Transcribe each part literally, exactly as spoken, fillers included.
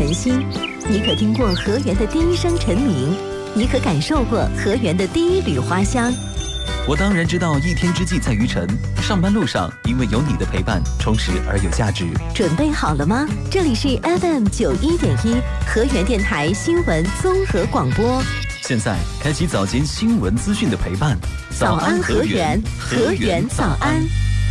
晨曦，你可听过河源的第一声晨鸣？你可感受过河源的第一缕花香？ 我当然知道一天之计在于晨，上班路上因为有你的陪伴，充实而有价值。 准备好了吗？这里是 F M 九一点一河源电台新闻综合广播。 现在开启早间新闻资讯的陪伴。 早安河源，河源早安。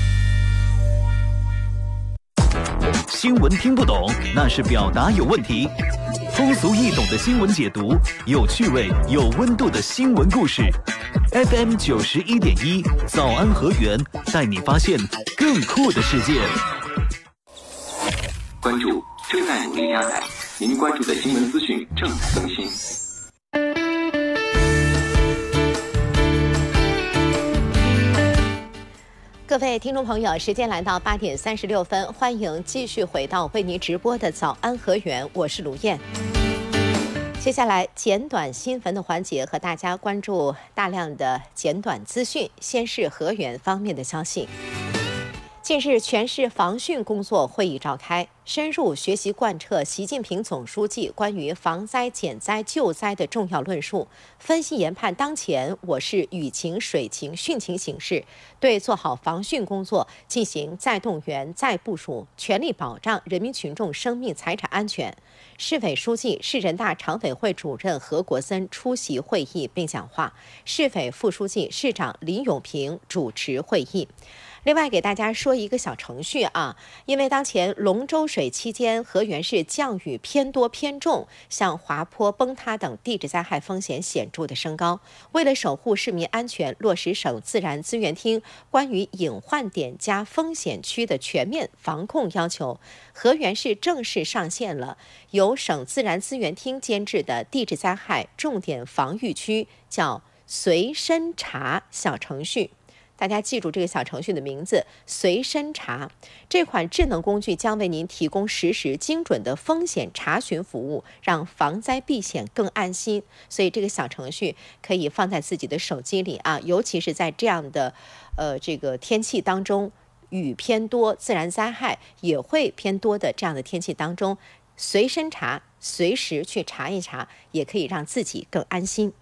新闻听不懂，那是表达有问题。通俗易懂的新闻解读，有趣味、有温度的新闻故事。F M 九十一点一，早安河源，带你发现更酷的世界。 关注正在努力加载，您关注的新闻资讯正在更新。 各位听众朋友，时间来到八点三十六分，欢迎继续回到为您直播的早安河源，我是卢燕。接下来简短新闻的环节，和大家关注大量的简短资讯。先是河源方面的消息。近日，全市防汛工作会议召开，深入学习贯彻习近平总书记关于防灾、减灾、救灾的重要论述，分析研判当前我市雨情、水情、汛情形势，对做好防汛工作进行再动员、再部署，全力保障人民群众生命财产安全。市委书记、市人大常委会主任何国森出席会议并讲话，市委副书记、市长林永平主持会议。另外给大家说一个小程序啊，因为当前龙舟水期间，河源市降雨偏多偏重，像滑坡、崩塌等地质灾害风险显著的升高。为了守护市民安全，落实省自然资源厅关于隐患点加风险区的全面防控要求，河源市正式上线了由省自然资源厅监制的地质灾害重点防御区，叫随身查小程序。大家记住这个小程序的名字，随身查。这款智能工具将为您提供实时精准的风险查询服务，让防灾避险更安心。所以这个小程序可以放在自己的手机里啊，尤其是在这样的呃这个天气当中，雨偏多，自然灾害也会偏多的这样的天气当中，随身查，随时去查一查，也可以让自己更安心。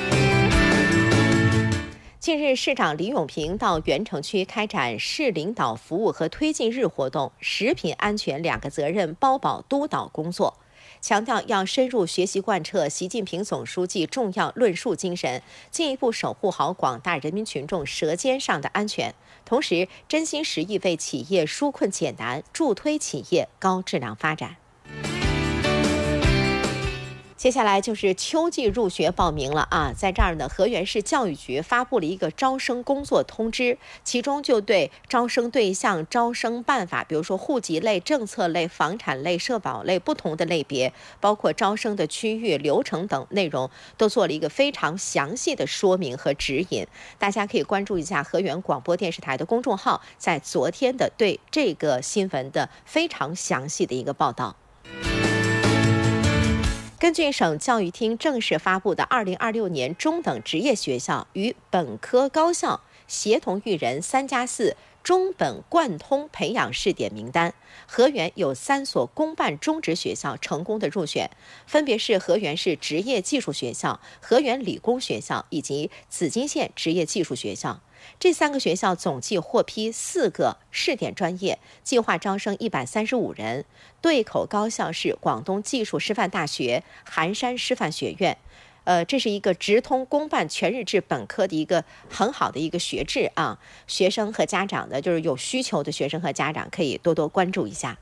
近日，市长李永平到原城区开展市领导服务和推进日活动，食品安全两个责任包保督导工作，强调要深入学习贯彻习近平总书记重要论述精神，进一步守护好广大人民群众舌尖上的安全，同时真心实意为企业纾困解难，助推企业高质量发展。接下来就是秋季入学报名了啊，在这儿呢，河源市教育局发布了一个招生工作通知，其中就对招生对象、招生办法，比如说户籍类、政策类、房产类、社保类不同的类别，包括招生的区域、流程等内容，都做了一个非常详细的说明和指引。大家可以关注一下河源广播电视台的公众号，在昨天的对这个新闻的非常详细的一个报道。根据省教育厅正式发布的二零二六年中等职业学校与本科高校协同育人三加四中本贯通培养试点名单，河源有三所公办中职学校成功的入选，分别是河源市职业技术学校、河源理工学校以及紫金县职业技术学校。这三个学校总计获批四个试点专业，计划招生一百三十五人。对口高校是广东技术师范大学、寒山师范学院。呃，这是一个直通公办全日制本科的一个很好的一个学制啊。学生和家长呢，就是有需求的学生和家长可以多多关注一下。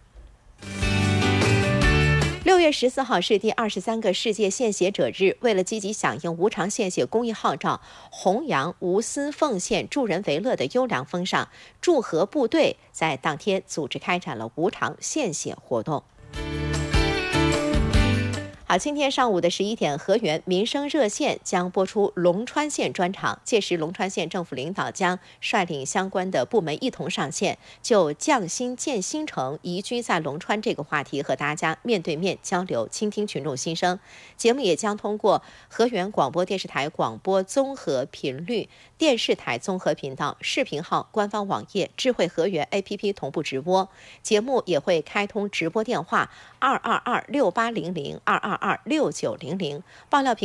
六月十四号是第二十三个世界献血者日，为了积极响应无偿献血公益号召，弘扬无私奉献、助人为乐的优良风尚，驻河部队在当天组织开展了无偿献血活动。 好，今天上午的十一点，河源民生热线将播出龙川县专场，届时龙川县政府领导将率领相关的部门一同上线，就匠心建新城、宜居在龙川这个话题和大家面对面交流，倾听群众心声。节目也将通过河源广播电视台广播综合频率、电视台综合频道、视频号、官方网页、智慧河源 A P P 同步直播。节目也会开通直播电话二二二六八零零二二二六九零零，爆料评